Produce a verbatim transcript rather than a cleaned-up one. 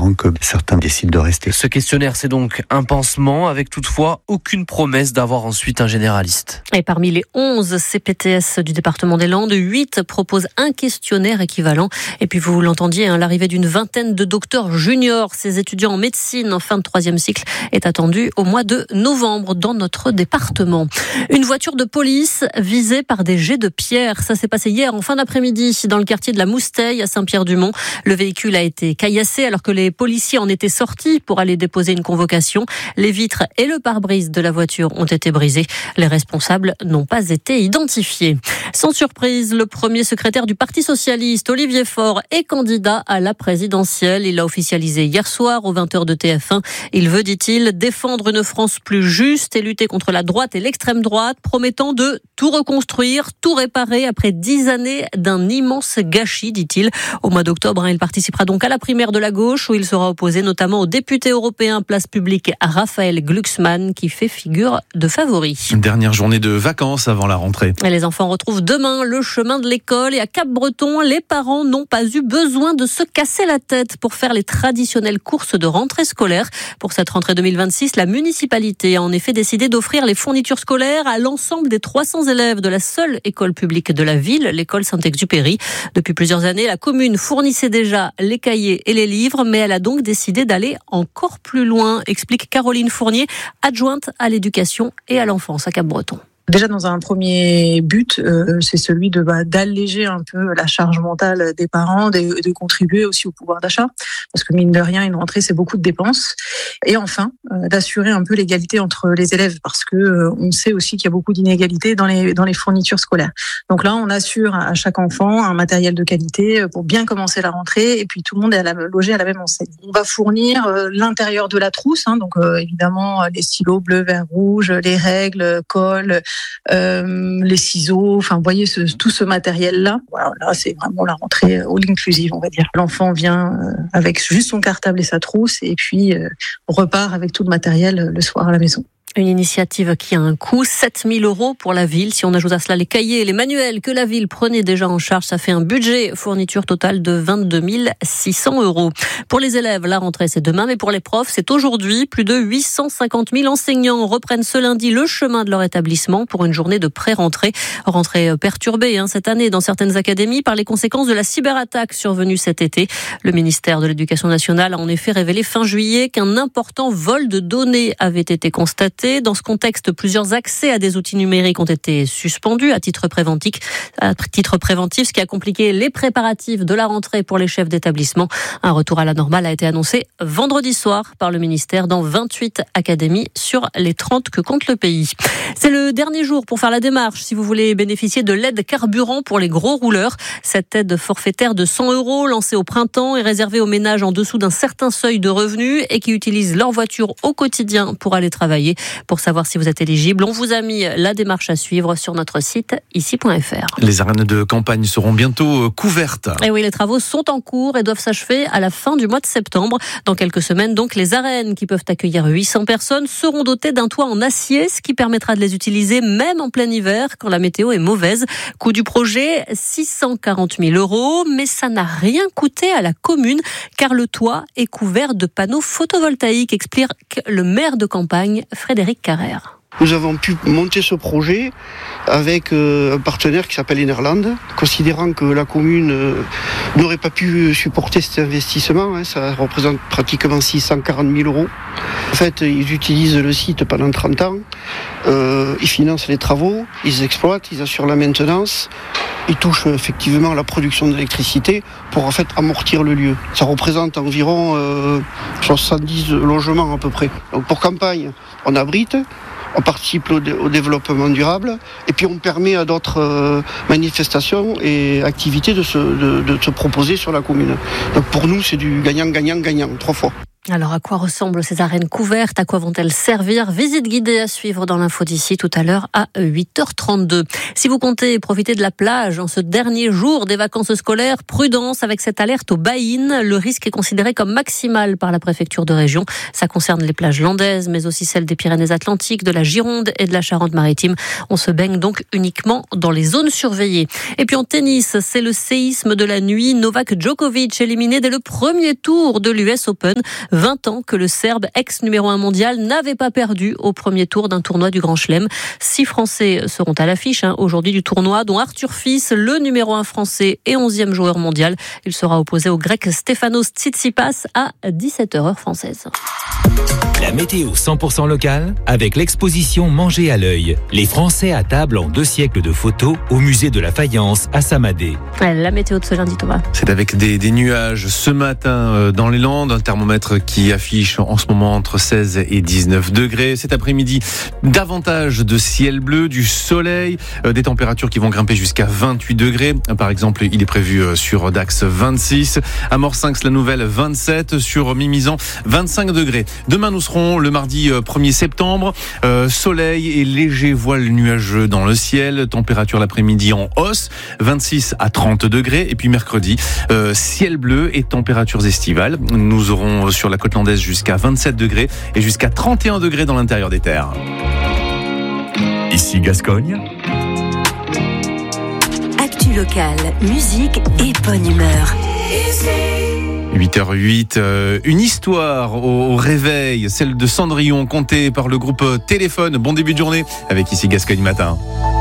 avant que certains décident de rester. Ce questionnaire, c'est donc un pansement, avec toutefois aucune promesse d'avoir ensuite un généraliste. Et parmi les onze C P T S du département des Landes, huit proposent un questionnaire équivalent. Et puis vous l'entendiez, hein, l'arrivée d'une vingtaine de docteurs juniors, ces étudiants en médecine en fin de troisième cycle, est attendue au mois de novembre dans notre département. Une voiture de police visée par des jets de pierre. Ça s'est passé hier en fin d'après-midi dans le quartier de la Mousteille à Saint-Pierre-du-Mont. Le véhicule a été caillassé alors que les policiers en étaient sortis pour aller déposer une convocation. Les vitres et le pare-brise de la voiture ont été brisés. Les responsables n'ont pas été identifiés. Sans surprise, le premier secrétaire du Parti socialiste, Olivier Faure, est candidat à la présidentielle. Il l'a officialisé hier soir aux vingt heures de T F un. Il veut, dit-il, défendre une France plus juste et lutter contre la droite et l'extrême droite, promettant de tout reconstruire, tout réparer après dix années d'un immense gâchis, dit-il. Au mois d'octobre, il participera donc à la primaire de la gauche où il sera opposé notamment au député européen Place Publique Raphaël Glucksmann qui fait figure de favori. Une dernière journée de vacances avant la rentrée. Et les enfants retrouvent demain le chemin de l'école et à Cap-Breton, les parents n'ont pas eu besoin de se casser la tête pour faire les traditionnelles courses de rentrée scolaire. Pour cette rentrée deux mille vingt-six, la municipalité a en effet décidé d'offrir les fournitures scolaires à l'ensemble des trois cents élèves de la seule école publique de la ville, l'école Saint-Exupéry. Depuis plusieurs années, la commune fournissait déjà les cahiers et les livres, mais elle a donc décidé d'aller encore plus loin, explique Caroline Fournier, adjointe à l'éducation et à l'enfance à Cap-Breton. Déjà, dans un premier but, euh, c'est celui de bah, d'alléger un peu la charge mentale des parents, de, de contribuer aussi au pouvoir d'achat, parce que mine de rien, une rentrée, c'est beaucoup de dépenses. Et enfin, euh, d'assurer un peu l'égalité entre les élèves, parce que euh, on sait aussi qu'il y a beaucoup d'inégalités dans les dans les fournitures scolaires. Donc là, on assure à chaque enfant un matériel de qualité pour bien commencer la rentrée, et puis tout le monde est à la, logé à la même enseigne. On va fournir euh, l'intérieur de la trousse, hein, donc euh, évidemment les stylos bleu, vert, rouge, les règles, colle. Euh, les ciseaux, enfin, vous voyez ce, tout ce matériel-là. Voilà, là, c'est vraiment la rentrée all inclusive, on va dire. L'enfant vient euh, avec juste son cartable et sa trousse, et puis euh, repart avec tout le matériel euh, le soir à la maison. Une initiative qui a un coût, sept mille euros pour la ville. Si on ajoute à cela les cahiers et les manuels que la ville prenait déjà en charge, ça fait un budget fourniture totale de vingt-deux mille six cents euros. Pour les élèves, la rentrée c'est demain, mais pour les profs, c'est aujourd'hui. Plus de huit cent cinquante mille enseignants reprennent ce lundi le chemin de leur établissement pour une journée de pré-rentrée. Rentrée perturbée hein, cette année dans certaines académies par les conséquences de la cyberattaque survenue cet été. Le ministère de l'Éducation nationale a en effet révélé fin juillet qu'un important vol de données avait été constaté. Dans ce contexte, plusieurs accès à des outils numériques ont été suspendus à titre préventif, à titre préventif, ce qui a compliqué les préparatifs de la rentrée pour les chefs d'établissement. Un retour à la normale a été annoncé vendredi soir par le ministère dans vingt-huit académies sur les trente que compte le pays. C'est le dernier jour pour faire la démarche si vous voulez bénéficier de l'aide carburant pour les gros rouleurs. Cette aide forfaitaire de cent euros lancée au printemps est réservée aux ménages en dessous d'un certain seuil de revenus et qui utilisent leur voiture au quotidien pour aller travailler. Pour savoir si vous êtes éligible, on vous a mis la démarche à suivre sur notre site ici point f r. Les arènes de campagne seront bientôt couvertes. Et oui, les travaux sont en cours et doivent s'achever à la fin du mois de septembre. Dans quelques semaines, donc, les arènes qui peuvent accueillir huit cents personnes seront dotées d'un toit en acier, ce qui permettra de les utiliser même en plein hiver quand la météo est mauvaise. Coût du projet, six cent quarante mille euros, mais ça n'a rien coûté à la commune car le toit est couvert de panneaux photovoltaïques, explique le maire de campagne, Frédéric Carrère. Nous avons pu monter ce projet avec un partenaire qui s'appelle Enerland, considérant que la commune n'aurait pas pu supporter cet investissement. Ça représente pratiquement six cent quarante mille euros. En fait, ils utilisent le site pendant trente ans, euh, ils financent les travaux, ils exploitent, ils assurent la maintenance. Ils touchent effectivement à la production d'électricité pour en fait amortir le lieu. Ça représente environ euh, soixante-dix logements à peu près. Donc pour campagne, on abrite, on participe au, dé- au développement durable et puis on permet à d'autres euh, manifestations et activités de se, de, de se proposer sur la commune. Donc pour nous, c'est du gagnant-gagnant-gagnant, trois fois. Alors, à quoi ressemblent ces arènes couvertes? À quoi vont-elles servir? Visite guidée à suivre dans l'info d'ici tout à l'heure à huit heures trente-deux. Si vous comptez profiter de la plage en ce dernier jour des vacances scolaires, prudence avec cette alerte au baïnes. Le risque est considéré comme maximal par la préfecture de région. Ça concerne les plages landaises, mais aussi celles des Pyrénées-Atlantiques, de la Gironde et de la Charente-Maritime. On se baigne donc uniquement dans les zones surveillées. Et puis en tennis, c'est le séisme de la nuit. Novak Djokovic éliminé dès le premier tour de l'U S Open. vingt ans que le Serbe, ex-numéro un mondial, n'avait pas perdu au premier tour d'un tournoi du Grand Chelem. Six Français seront à l'affiche hein, aujourd'hui du tournoi, dont Arthur Fils, le numéro un français et onzième joueur mondial. Il sera opposé au Grec Stefanos Tsitsipas à dix-sept heures heure française. La météo cent pour cent locale avec l'exposition Manger à l'œil. Les Français à table en deux siècles de photos au musée de la faïence à Samadé. La météo de ce lundi, Thomas. C'est avec des, des nuages ce matin dans les Landes, un thermomètre qui affiche en ce moment entre seize et dix-neuf degrés. Cet après-midi, davantage de ciel bleu, du soleil, des températures qui vont grimper jusqu'à vingt-huit degrés. Par exemple, il est prévu sur Dax vingt-six, à Morsinx la Nouvelle vingt-sept, sur Mimizan vingt-cinq degrés. Demain, nous serons le mardi premier septembre. Euh, soleil et léger voile nuageux dans le ciel. Température l'après-midi en hausse, vingt-six à trente degrés. Et puis mercredi, euh, ciel bleu et températures estivales. Nous aurons sur la côte landaise jusqu'à vingt-sept degrés et jusqu'à trente et un degrés dans l'intérieur des terres. Ici Gascogne. Actu locale, musique et bonne humeur. huit heures huit, euh, une histoire au, au réveil, celle de Cendrillon, contée par le groupe Téléphone. Bon début de journée avec Ici Gascogne Matin.